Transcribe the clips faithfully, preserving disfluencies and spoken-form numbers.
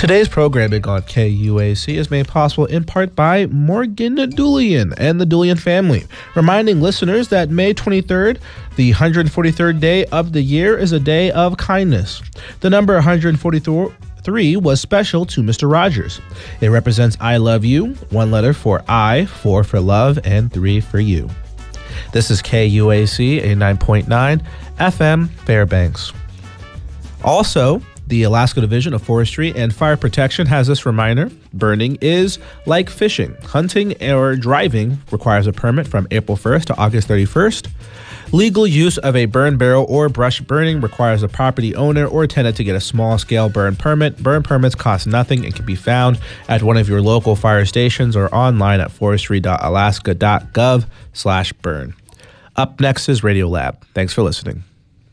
Today's programming on K U A C is made possible in part by Morgan Doolean and the Doolean family, reminding listeners that May twenty-third, the one hundred forty-third day of the year, is a day of kindness. The number one hundred forty-three was special to Mister Rogers. It represents I love you, one letter for I, four for love, and three for you. This is K U A C eighty-nine point nine F M Fairbanks. Also, the Alaska Division of Forestry and Fire Protection has this reminder: burning is like fishing. Hunting or driving requires a permit from April first to August thirty-first. Legal use of a burn barrel or brush burning requires a property owner or tenant to get a small-scale burn permit. Burn permits cost nothing and can be found at one of your local fire stations or online at forestry.alaska.gov slash burn. Up next is Radio Lab. Thanks for listening.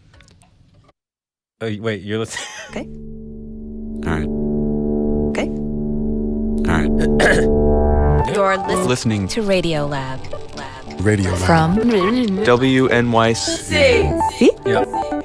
Oh, wait, you're listening? Okay. All right. Okay. All right. You're listening, Listening to Radio Lab. Lab. Radio Lab. From W N Y C. See? Yeah.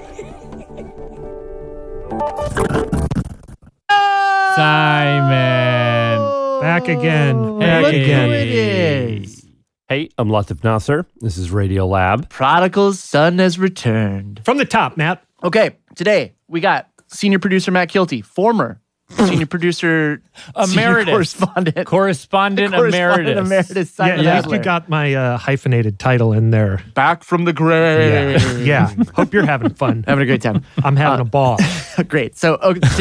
Simon. Back again. Back Look again. who it is. Hey, I'm Latif Nasser. This is Radio Lab. Prodigal's son has returned. From the top, Matt. Okay, today we got senior producer Matt Kilty, former senior producer, senior Emeritus. correspondent, Correspondent, correspondent emeritus. emeritus Yeah, Simon at least Hasler. you got my uh, hyphenated title in there. Back from the grave. Yeah. yeah. Hope you're having fun. Having a great time. I'm having Uh, a ball. Great. So okay,